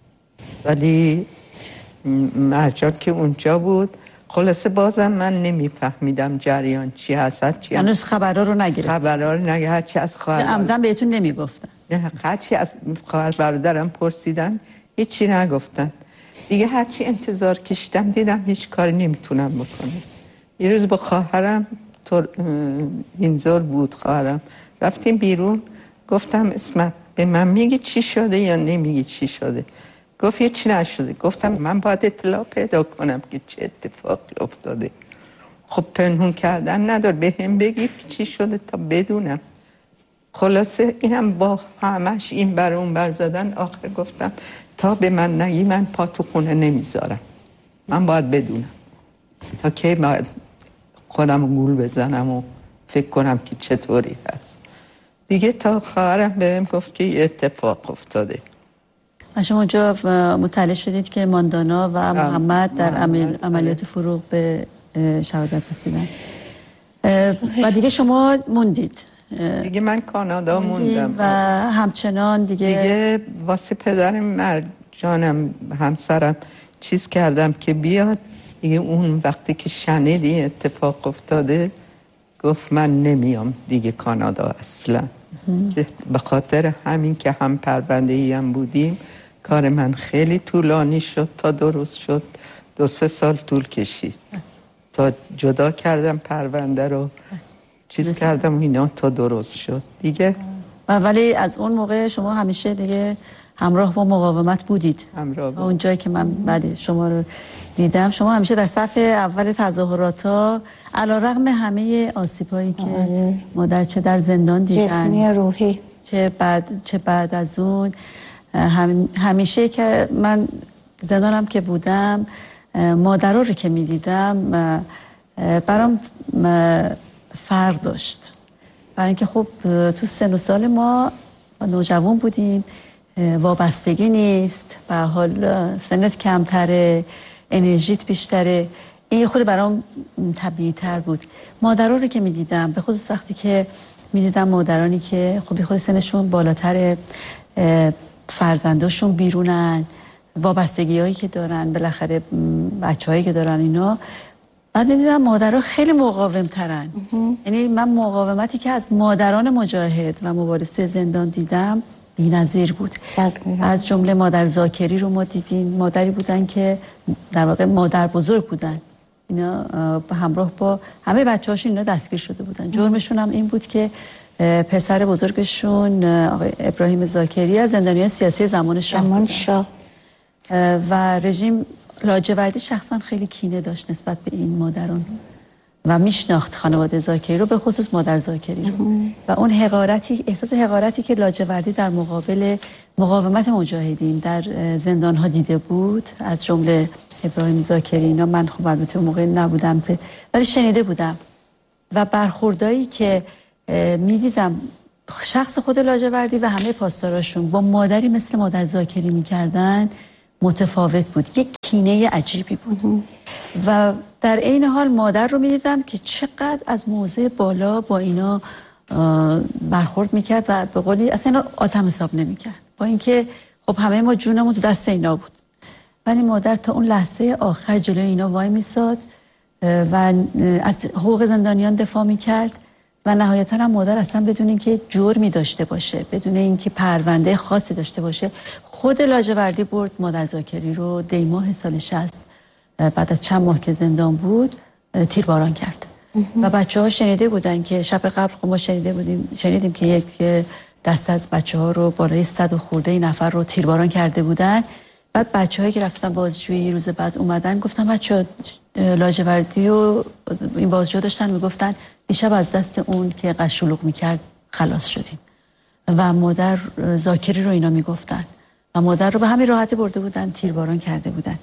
ولی مرجان که اونجا بود خلاصه بازم من نمیفهمیدم جریان چی هست چی هم. هنوز خبرها رو نگرفت. خبرها رو نگرفت. هرچی از خواهر عمدن بهتون نمیگفتن؟ هرچی از خواهر برادرم پرسیدن هیچی نگفتن دیگه. هرچی انتظار کشیدم دیدم هیچ کاری نمیتونم بکنم. یه روز با خواهرم اینزار بود خواهرم، رفتیم بیرون، گفتم اسمت به من میگی چی شده یا نمیگی چی شده؟ گفت یه چی نشده. گفتم من باید اطلاع پیدا کنم که چه اتفاقی افتاده. خب پنهون کردن ندار، به هم بگی چی شده تا بدونم. خلاصه اینم با همش این بر اون بر زدن آخر گفتم تا به من نگی من پا تو خونه نمیذارم، من باید بدونم تا که باید خودم گول بزنم و فکر کنم که چطوری هست دیگه. تا خواهرم بهم گفت که یه اتفاق افتاده. شما اونجا مطلع شدید که ماندانا و محمد در عمل... عملیات فروغ به شهادت رسیدن و دیگه شما موندید دیگه. من کانادا موندم و همچنان دیگه دیگه واسه پدرم مرجانم همسرم چیز کردم که بیاد دیگه. اون وقتی که شنیدی اتفاق افتاده گفت من نمیام دیگه کانادا اصلا. به خاطر همین که هم پرونده ای هم بودیم کار من خیلی طولانی شد تا درست شد. دو سه سال طول کشید تا جدا کردم پرونده رو چیز مثل... کردم اینا تا درست شد دیگه. ولی از اون موقع شما همیشه دیگه همراه با مقاومت بودید. همراه با اون جایی که من بعد شما رو دیدم شما همیشه در صف اول تظاهرات ها علیرغم همه آسیبایی که آره. مادر چه در زندان دیدن جسمی روحی چه بعد چه بعد از اون هم... همیشه که من زندانم که بودم مادرها رو که میدیدم برام فرق داشت، برای اینکه خب تو سن و سال ما نوجوان بودیم، وابستگی نیست، به حال سنت کمتره، انرژیت بیشتره. این خود برام طبیعی تر بود. مادرها رو که می دیدم، به خصوص وقتی که می دیدم مادرانی که خب خود سنشون بالاتر، فرزنداشون بیرونن، وابستگی هایی که دارن، بالاخره بچه هایی که دارن اینا، بعد می دیدم مادرها خیلی مقاوم ترن. یعنی من مقاومتی که از مادران مجاهد و مبارز توی زندان دیدم بی‌نظیر بود. از جمله مادر زاکری رو ما دیدیم، مادری بودن که در واقع مادر بزرگ بودن، اینا همراه با همه بچه‌هاشون اینا دستگیر شده بودن. جرمشون هم این بود که پسر بزرگشون آقای ابراهیم زاکری از زندانیان سیاسی زمان شاه زمان شاه و رژیم لاجوردی شخصا خیلی کینه داشت نسبت به این مادران و میشناخت خانواده زاکری رو، به خصوص مادر زاکری رو، و اون حقارتی، احساس حقارتی که لاجوردی در مقابل مقاومت مجاهدین در زندان ها دیده بود، از جمله ابراهیم زاکری اینا، من خب البته اون موقع نبودم ولی شنیده بودم، و برخوردایی که میدیدم شخص خود لاجوردی و همه پاسداراشون با مادری مثل مادر زاکری میکردن متفاوت بود. یک کینه عجیبی بود. و در عین حال مادر رو میدیدم که چقدر از موضع بالا با اینا برخورد میکرد و به قولی اصلا اینا آدم حساب نمیکرد، با اینکه خب همه ما جونمون تو دست اینا بود، ولی مادر تا اون لحظه آخر جلوی اینا وای میساد و از حقوق زندانیان دفاع میکرد و نهایتا هم مادر اصلا بدون اینکه جرمی داشته باشه، بدون اینکه پرونده خاصی داشته باشه، خود لاجوردی برد مادر زاکری رو دی ماه سال شصت بعد از چند ماه که زندان بود تیرباران کرد. و بچه ها شنیده بودن که شب قبل ما شنیده بودیم شنیدیم که یک دست از بچه ها رو بالای صد و خورده نفر رو تیرباران کرده بودن. بعد بچه هایی که رفتن بازجویی روز بعد اومدن گفتن بچه لاجوردی و این بازجو داشتن میگفتن دیشب از دست اون که قشلوق میکرد خلاص شدیم. و مادر زاکری رو اینا میگفتن و مادر رو به همین راحتی برده بودن تیرباران کرده بودن.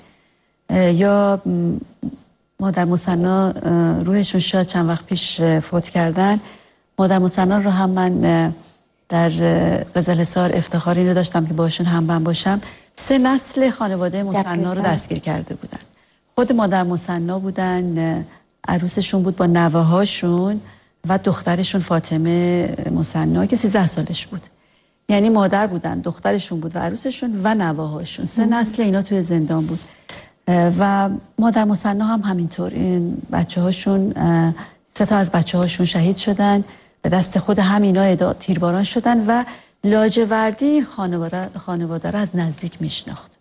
یا مادر مثنا روحشون شاد چند وقت پیش فوت کردن. مادر مثنا رو هم من در قزلحصار افتخار این رو داشتم که باشون همبند باشم. سه نسل خانواده مثنا رو دستگیر کرده بودن. خود مادر مثنا بودن، عروسشون بود با نوه‌هاشون و دخترشون فاطمه مثنا که سیزده سالش بود. یعنی مادر بودن، دخترشون بود و عروسشون و نوه‌هاشون. سه نسل اینا توی زندان بود. و مادر مثنا هم همینطور، این بچه هاشون، سه تا از بچه هاشون شهید شدن، به دست خود همینا تیرباران شدن و لاجوردی خانواده خانواده را از نزدیک میشناخت.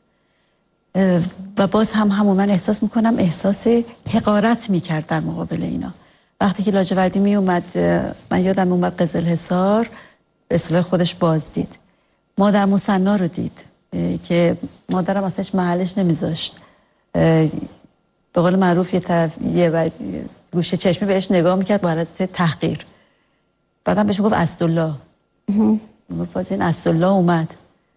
و باز هم همون من احساس میکنم احساس حقارت میکرد در مقابل اینا. وقتی که لاجوردی میومد، من یادم اومد قزلحصار به اصطلاح خودش بازدید، مادر مثنا رو دید که مادرم اصلاش محلش نمیذاشت، به قول معروف یه طرف یه گوشه چشمی بهش نگاه میکرد با حالت تحقیر. بعدم بهش میگفت اسدالله. گفت این اسدالله اومد.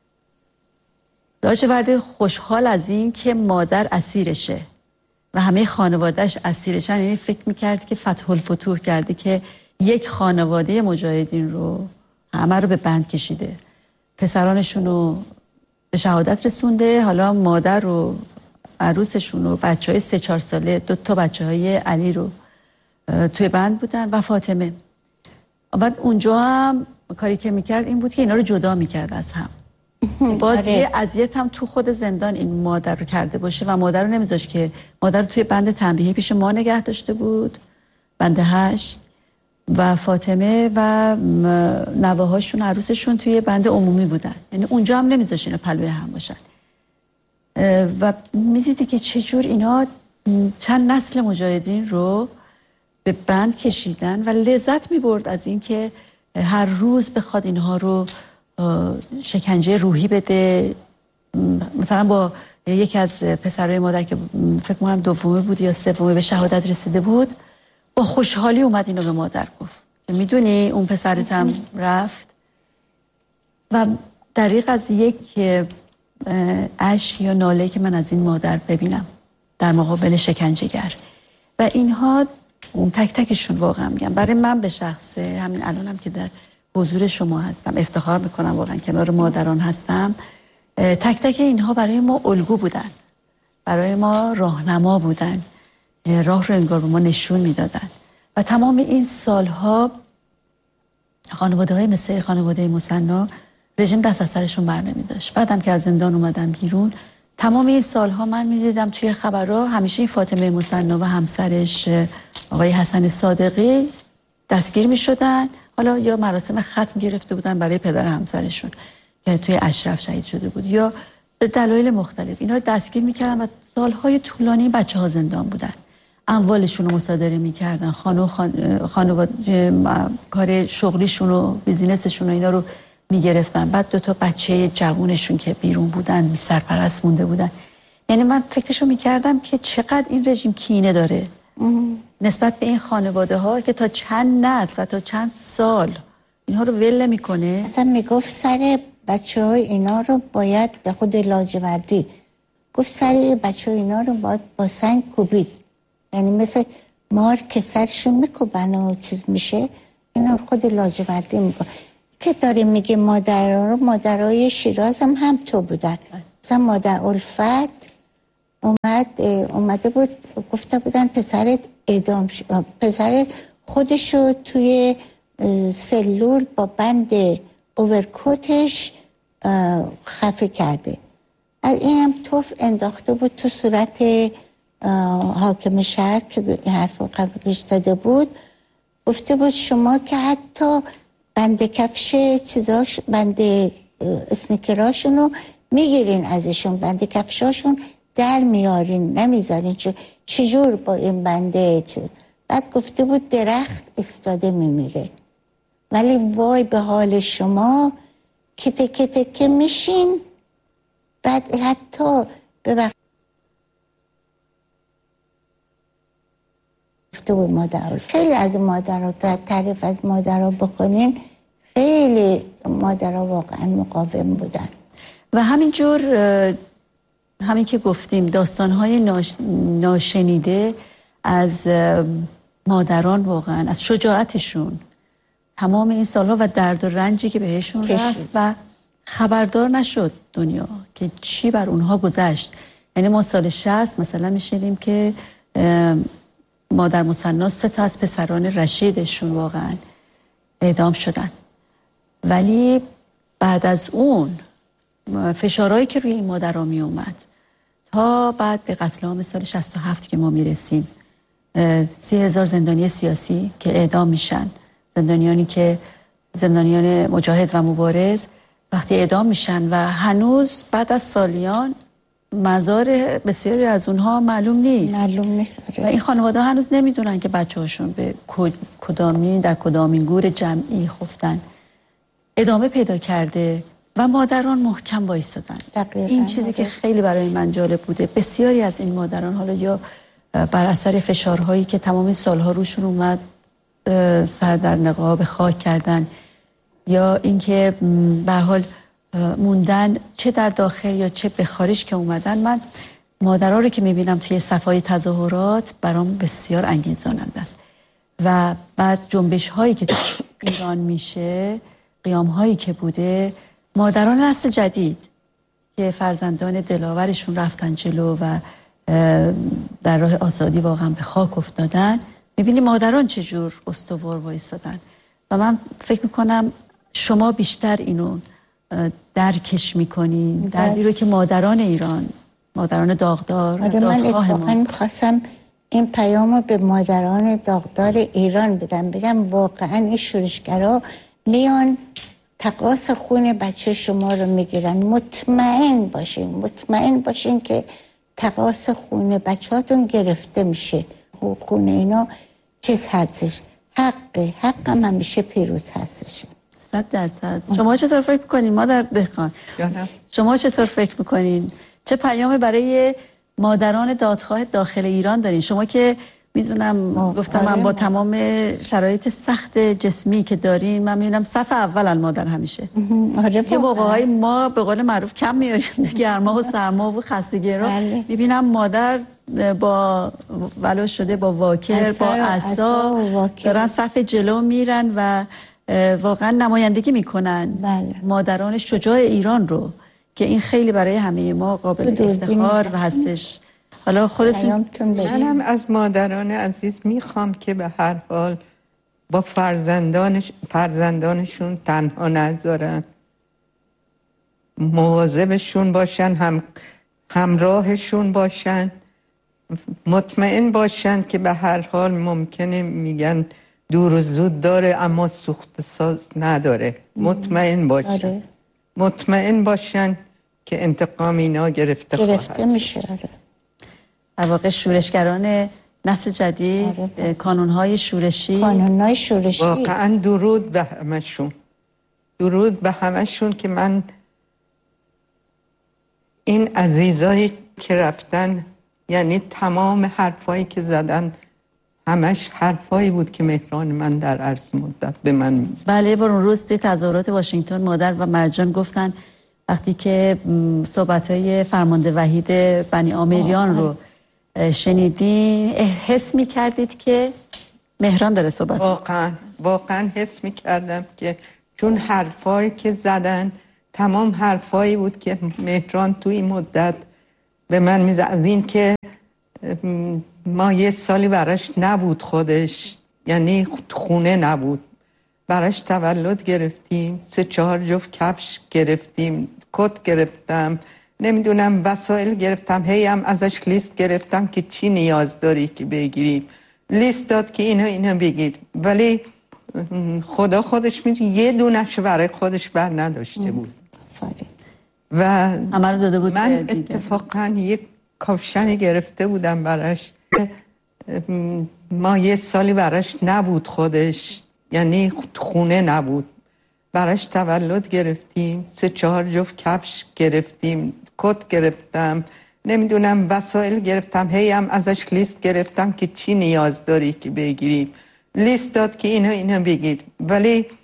لاجوردی خوشحال از این که مادر اسیرشه و همه خانوادهش اسیرشن، یعنی فکر میکرد که فتح الفتوح کرده که یک خانواده مجاهدین رو همه رو به بند کشیده، پسرانشون رو به شهادت رسونده، حالا مادر و عروسشون و بچه های سه چهار ساله، دو تا بچه های علی رو توی بند بودن و فاطمه. بعد اونجا هم کاری که میکرد این بود که اینا رو جدا میکرد از هم. باز یه اذیت هم تو خود زندان این مادر رو کرده باشه و مادر رو نمیذاشت که مادر رو توی بند تنبیهی پیش ما نگه داشته بود، بند هشت، و فاطمه و نوه‌هاشون عروسشون توی بند عمومی بودن، یعنی اونجا هم نمیذاشت اینا پلوی هم باشن. و میدیدی که چجور اینا چند نسل مجاهدین رو به بند کشیدن و لذت میبرد از این که هر روز بخواد اینها رو شکنجه روحی بده. مثلا با یکی از پسرای مادر که فکر کنم دومه بود یا سومه به شهادت رسیده بود، با خوشحالی اومد اینو به مادر گفت میدونی اون پسرت هم رفت. و دریغ از یک اشک یا ناله که من از این مادر ببینم در مقابل شکنجهگر و اینها، اون تک تکشون واقعا میگم برای من به شخصه، همین الانم که در حضور شما هستم، افتخار میکنم واقعا کنار مادران هستم. تک تک اینها برای ما الگو بودن، برای ما راهنما بودن، راه رو انگار به ما نشون میدادن و تمام این سالها خانواده های مثل خانواده مصنع رژیم دست از سرشون بر نمی داشت. بعدم که از زندان اومدم بیرون، تمام این سالها من میدیدم توی خبرها همیشه این فاطمه مصنع و همسرش آقای حسن صادقی دستگیر می شدن، حالا یا مراسم ختم گرفته بودن برای پدر همسرشون که توی اشرف شهید شده بود، یا به دلایل مختلف اینا رو دستگیر میکردن و سالهای طولانی بچه ها زندان بودن، اموالشون رو مصادره میکردن، خانو خان... خانواده کار شغلیشون و بیزینسشون و اینا رو میگرفتن. بعد دو تا بچه جوونشون که بیرون بودن بی سرپرست مونده بودن. یعنی من فکرشو میکردم که چقدر این رژیم کینه داره نسبت به این خانواده ها که تا چند نسل و تا چند سال اینها رو ول میکنه. اصلا میگفت سر بچه های اینا رو باید به خود لاجوردی گفت سر بچه های اینا رو باید با سنگ کوبید، یعنی مثل مار که سرشون میکوبن و چیز میشه، اینا رو خود لاجوردی میگفت. که داره میگه مادر رو مادرای شیراز هم هم تو بودن. مثلا مادر الفت اومد اومده بود گفته بودن پسرت اعدام شد، پسرت خودشو توی سلول با بند اوورکوتش خفه کرده. اینم توف انداخته بود تو صورت حاکم شهر که حرف قبلش داده بود. گفته بود شما که حتی بند کفش چیزاش بند اسنیکراشونو میگیرین ازشون، بند کفشاشون در میارین نمیذارین، چجور با این بنده چه؟ بعد گفته بود درخت استاده میمیره، ولی وای به حال شما که تکه تکه میشین. بعد حتی به وقت گفته بود مادر، خیلی از مادر تعریف از مادر بکنین، خیلی مادر واقعا مقاوم بودن. و همینجور همین که گفتیم داستانهای ناش... ناشنیده از مادران، واقعا از شجاعتشون تمام این سالها و درد و رنجی که بهشون رفت و خبردار نشد دنیا که چی بر اونها گذشت. یعنی ما سال شصت مثلا میشنیدیم که مادر مصنع سه تا از پسران رشیدشون واقعا اعدام شدن، ولی بعد از اون فشارهایی که روی این مادرها می اومد تا بعد به قتل عام سال شصت و هفت که ما میرسیم، سی هزار زندانی سیاسی که اعدام میشن، زندانیانی که زندانیان مجاهد و مبارز وقتی اعدام میشن و هنوز بعد از سالیان مزار بسیاری از اونها معلوم نیست معلوم نیست و این خانواده هنوز نمیدونن که بچه هاشون به کدامین در کدامین گور جمعی خفتن. ادامه پیدا کرده و مادران محکم وایستادن. این چیزی که خیلی برای من جالب بوده، بسیاری از این مادران حالا یا بر اثر فشارهایی که تمام سالها روشون اومد سر در نقاب خاک کردن، یا اینکه به هر حال موندن چه در داخل یا چه به خارج که اومدن. من مادرها رو که میبینم توی صفای تظاهرات برام بسیار انگیزاننده است و بعد جنبش هایی که تو ایران میشه، قیام هایی که بوده، مادران نسل جدید که فرزندان دلاورشون رفتن جلو و در راه آزادی واقعا به خاک افتادن، میبینی مادران چجور استوار وایسادن و من فکر میکنم شما بیشتر اینو درکش میکنین، دردی رو که مادران ایران، مادران داغدار، آره من اتفاقا خواستم این پیام رو به مادران داغدار ایران بدم، بگم واقعا این شورشگرها میان تقاص خون بچه شما رو میگیرن. مطمئن باشین مطمئن باشین که تقاص خون بچهاتون گرفته میشه. خون اینا چیز هستش، حقه، حقم همیشه پیروز هستش. صد درصد. شما چطور فکر میکنین مادر دهقان؟ شما چطور فکر میکنین؟ چه پیامی برای مادران دادخواه داخل ایران دارین؟ شما که میدونم گفتم آره من با تمام شرایط سخت جسمی که دارین، من میبینم صف اول مادر همیشه. آره یه موقع‌های ما به قول معروف کم میاریم گرما و سرما و خستگی رو، میبینم مادر با ولو شده با واکر با عصا دارن صف جلو میرن و واقعا نمایندگی میکنن بله. مادران شجاع ایران رو که این خیلی برای همه ما قابل افتخار و هستش. حالا خودتون منم از مادران عزیز میخوام که به هر حال با فرزندانش فرزندانشون تنها نذارن، مواظبشون باشن، هم همراهشون باشن، مطمئن باشن که به هر حال ممکنه میگن دور و زود داره اما سوخت ساز نداره. مطمئن باشن آره. مطمئن باشن که انتقام اینا گرفته گرفته خواهد میشه. آره. در واقع شورشگران نسل جدید آره. کانونهای شورشی کانونهای شورشی واقعا درود به همشون، درود به همشون که من این عزیزایی که رفتن، یعنی تمام حرفایی که زدن همش حرفایی بود که مهران من در عرض مدت به من میزد. بله، بر اون روز توی تظاهرات واشنگتن مادر و مرجان گفتن وقتی که صحبت‌های فرمانده وحید بنی آمریان رو شنیدین حس می‌کردید که مهران داره صحبت می‌کنه؟ واقعا واقعا حس می‌کردم که چون حرفایی که زدن تمام حرفایی بود که مهران توی این مدت به من میزد. از این که ما یه سالی براش نبود خودش، یعنی خونه نبود، براش تولد گرفتیم، سه چهار جفت کفش گرفتیم، کت گرفتم، نمیدونم وسایل گرفتم، هی هم ازش لیست گرفتم که چی نیاز داری که بگیریم، لیست داد که اینا اینا بگیر، ولی خدا خودش میگه یه دونش برای خودش بر نداشته بود و همه رو داده بود. من اتفاقا یک کاپشنی گرفته بودم براش، ما یه سالی براش نبود خودش، یعنی خونه نبود، براش تولد گرفتیم، سه چهار جفت کفش گرفتیم، کت گرفتم، نمیدونم وسایل گرفتم، هی هم ازش لیست گرفتم که چی نیاز داری که بگیریم، لیست داد که اینا اینا بگیر، ولی